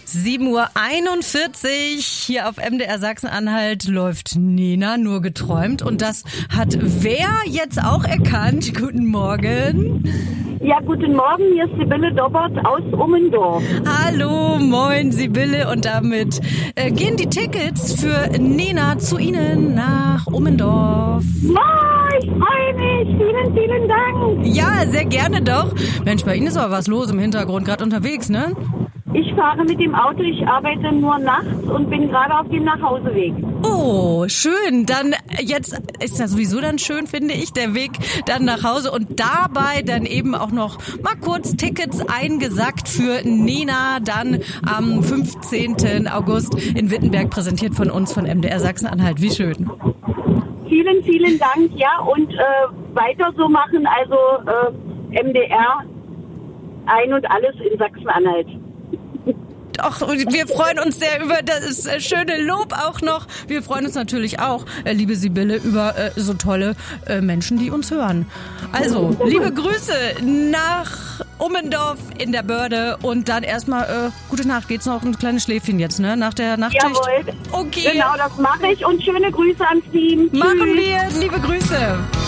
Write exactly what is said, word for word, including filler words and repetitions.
sieben Uhr einundvierzig hier auf M D R Sachsen-Anhalt läuft Nena nur geträumt und das hat wer jetzt auch erkannt? Guten Morgen. Ja, guten Morgen, hier ist Sibylle Dobbert aus Ummendorf. Hallo, moin Sibylle und damit äh, gehen die Tickets für Nena zu Ihnen nach Ummendorf. Wow, ich freue mich, vielen, vielen Dank. Ja, sehr gerne doch. Mensch, bei Ihnen ist aber was los im Hintergrund, gerade unterwegs, ne? Ich fahre mit dem Auto, ich arbeite nur nachts und bin gerade auf dem Nachhauseweg. Oh, schön. Dann jetzt ist das sowieso dann schön, finde ich, der Weg dann nach Hause und dabei dann eben auch noch mal kurz Tickets eingesackt für Nena dann am fünfzehnten August in Wittenberg, präsentiert von uns von M D R Sachsen-Anhalt. Wie schön. Vielen, vielen Dank, ja, und äh, weiter so machen, also äh, M D R ein und alles in Sachsen-Anhalt. Doch, wir freuen uns sehr über das schöne Lob auch noch. Wir freuen uns natürlich auch, liebe Sibylle, über äh, so tolle äh, Menschen, die uns hören. Also, liebe Grüße nach Ummendorf in der Börde und dann erstmal äh, gute Nacht. Geht's noch ein kleines Schläfchen jetzt, ne? Nach der Nachtschicht? Jawohl. Okay. Genau, das mache ich und schöne Grüße ans Team. Machen wir. Liebe Grüße.